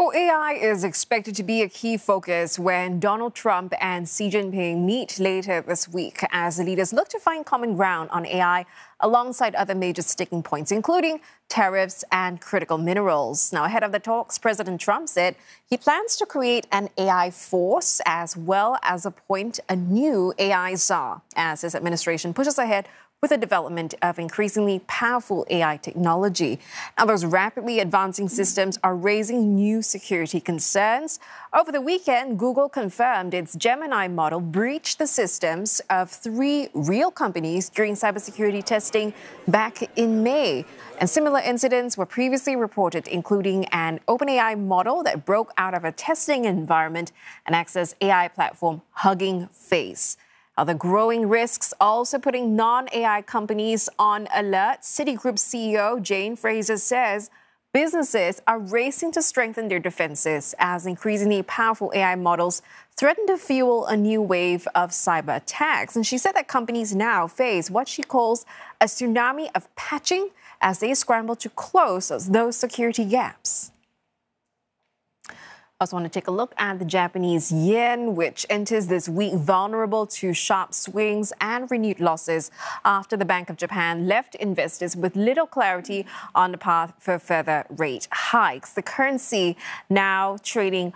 So AI is expected to be a key focus when Donald Trump and Xi Jinping meet later this week as the leaders look to find common ground on AI alongside other major sticking points, including tariffs and critical minerals. Now, ahead of the talks, President Trump said he plans to create an AI force as well as appoint a new AI czar as his administration pushes ahead with the development of increasingly powerful AI technology. Now, those rapidly advancing systems are raising new security concerns. Over the weekend, Google confirmed its Gemini model breached the systems of 3 real companies during cybersecurity testing back in May. And similar incidents were previously reported, including an OpenAI model that broke out of a testing environment and accessed AI platform Hugging Face. The growing risks also putting non-AI companies on alert. Citigroup CEO Jane Fraser says businesses are racing to strengthen their defenses as increasingly powerful AI models threaten to fuel a new wave of cyber attacks. And she said that companies now face what she calls a tsunami of patching as they scramble to close those security gaps. I also want to take a look at the Japanese yen, which enters this week vulnerable to sharp swings and renewed losses after the Bank of Japan left investors with little clarity on the path for further rate hikes. The currency now trading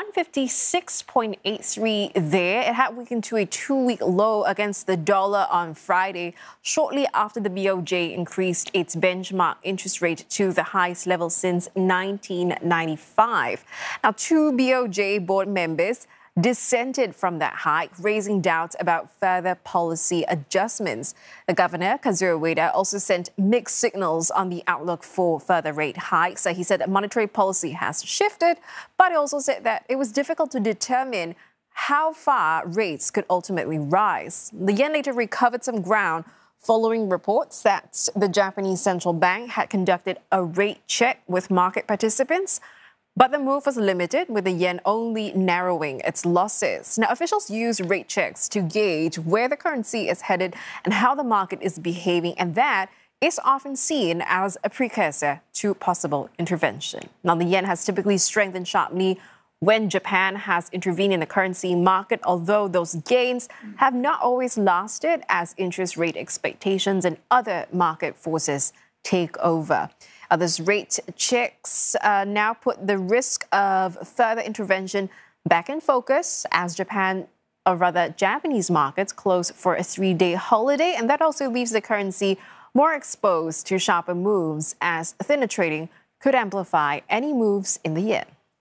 156.83 there. It had weakened to a 2-week low against the dollar on Friday, shortly after the BOJ increased its benchmark interest rate to the highest level since 1995. Now, 2 BOJ board members dissented from that hike, raising doubts about further policy adjustments. The governor, Kazuo Ueda, also sent mixed signals on the outlook for further rate hikes. He said that monetary policy has shifted, but he also said that it was difficult to determine how far rates could ultimately rise. The yen later recovered some ground following reports that the Japanese central bank had conducted a rate check with market participants. But the move was limited, with the yen only narrowing its losses. Now, officials use rate checks to gauge where the currency is headed and how the market is behaving, and that is often seen as a precursor to possible intervention. Now, the yen has typically strengthened sharply when Japan has intervened in the currency market, although those gains have not always lasted as interest rate expectations and other market forces take over. These rate checks now put the risk of further intervention back in focus as Japanese markets close for a 3-day holiday. And that also leaves the currency more exposed to sharper moves as thinner trading could amplify any moves in the yen.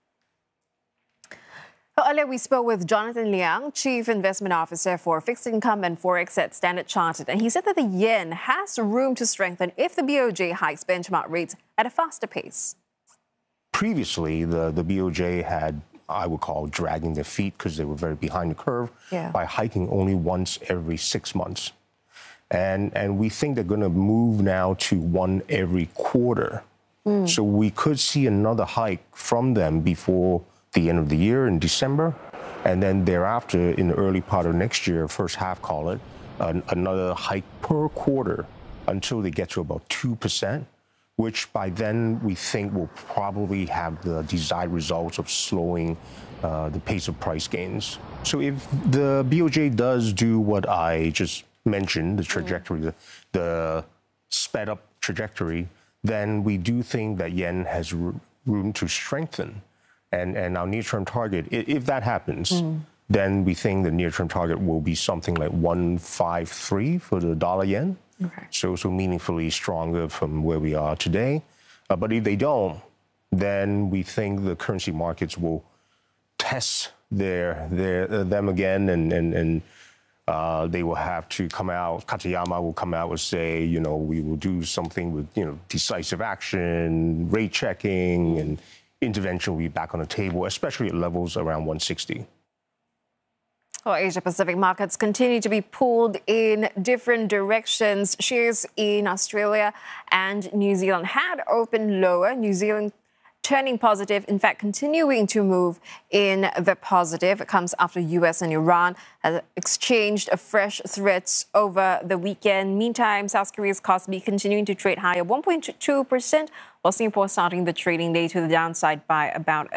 Earlier, we spoke with Jonathan Liang, Chief Investment Officer for Fixed Income and Forex at Standard Chartered, and he said that the yen has room to strengthen if the BOJ hikes benchmark rates at a faster pace. Previously, the BOJ had, I would call, dragging their feet because they were very behind the curve by hiking only once every 6 months. And we think they're going to move now to one every quarter. So we could see another hike from them before the end of the year in December, and then thereafter in the early part of next year, first half call it, another hike per quarter until they get to about 2%, which by then we think will probably have the desired results of slowing the pace of price gains. So if the BOJ does do what I just mentioned, the trajectory, the sped up trajectory, then we do think that yen has room to strengthen. And our near-term target, if that happens, then we think the near-term target will be something like 153 for the dollar yen. Okay. So meaningfully stronger from where we are today. But if they don't, then we think the currency markets will test them again, and they will have to come out. Katayama will come out and say, we will do something with, decisive action, rate checking, and intervention will be back on the table, especially at levels around 160. Well, Asia-Pacific markets continue to be pulled in different directions. Shares in Australia and New Zealand had opened lower. New Zealand turning positive, in fact, continuing to move in the positive. It comes after US and Iran have exchanged fresh threats over the weekend. Meantime, South Korea's Kospi continuing to trade higher, 1.2%, while Singapore starting the trading day to the downside by about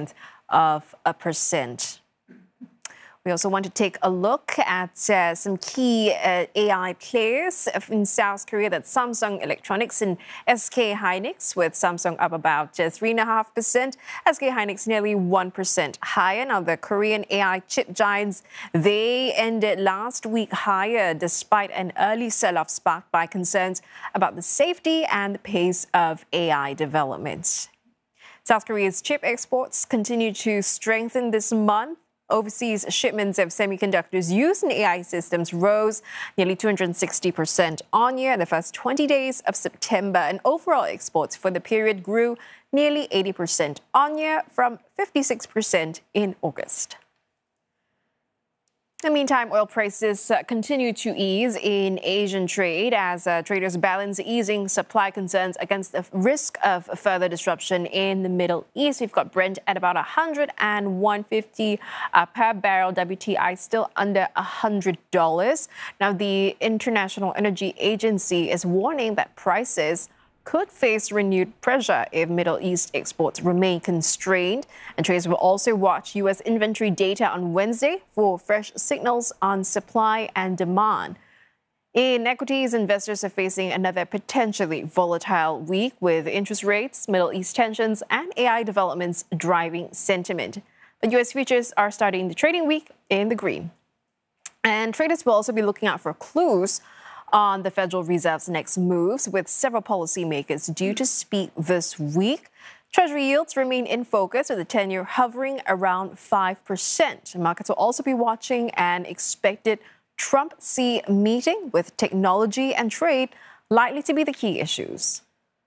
0.1%. We also want to take a look at some key AI players in South Korea. That's Samsung Electronics and SK Hynix, with Samsung up about 3.5%, SK Hynix nearly 1% higher. Now, the Korean AI chip giants, they ended last week higher despite an early sell-off sparked by concerns about the safety and the pace of AI developments. South Korea's chip exports continue to strengthen this month. Overseas shipments of semiconductors used in AI systems rose nearly 260% on year in the first 20 days of September, and overall exports for the period grew nearly 80% on year from 56% in August. In the meantime, oil prices continue to ease in Asian trade as traders balance easing supply concerns against the risk of further disruption in the Middle East. We've got Brent at about $100 and $150 per barrel, WTI still under $100. Now, the International Energy Agency is warning that prices could face renewed pressure if Middle East exports remain constrained. And traders will also watch U.S. inventory data on Wednesday for fresh signals on supply and demand. In equities, investors are facing another potentially volatile week with interest rates, Middle East tensions, and AI developments driving sentiment. But U.S. futures are starting the trading week in the green. And traders will also be looking out for clues on the Federal Reserve's next moves, with several policymakers due to speak this week. Treasury yields remain in focus, with the 10-year hovering around 5%. Markets will also be watching an expected Trump-Xi meeting, with technology and trade likely to be the key issues.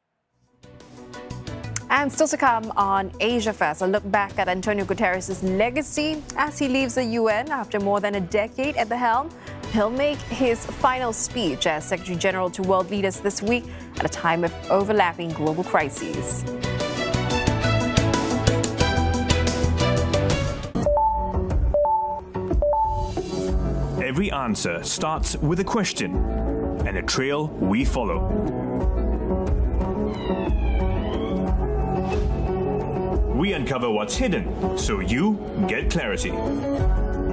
And still to come on Asia First, a look back at Antonio Guterres' legacy as he leaves the UN after more than a decade at the helm. He'll make his final speech as Secretary General to world leaders this week at a time of overlapping global crises. Every answer starts with a question and a trail we follow. We uncover what's hidden so you get clarity.